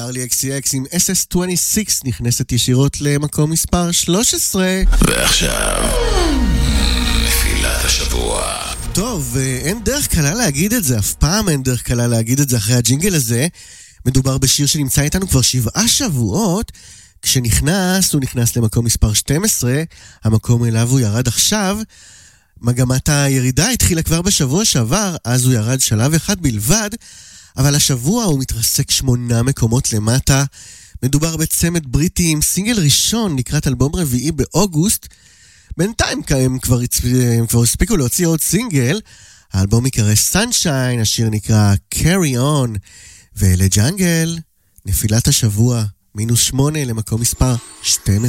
צ'ארלי XCX עם SS26 נכנסת ישירות למקום מספר 13. ועכשיו נפילת השבוע. טוב, אין דרך קלה להגיד את זה, אף פעם אין דרך קלה להגיד את זה אחרי הג'ינגל הזה. מדובר בשיר שנמצא איתנו כבר 7 שבועות. כשנכנס, הוא נכנס למקום מספר 12, המקום אליו הוא ירד עכשיו. מגמת הירידה התחילה כבר בשבוע שעבר, אז הוא ירד שלב אחד בלבד, אבל השבוע הוא מתרסק 8 מקומות למטה. מדובר בצמד בריטי עם סינגל ראשון לקראת אלבום רביעי באוגוסט. בינתיים הם כבר הספיקו להוציא עוד סינגל. האלבום יקרא Sunshine, השיר נקרא Carry On, ולג'אנגל, נפילת השבוע, -8 למקום מספר 12.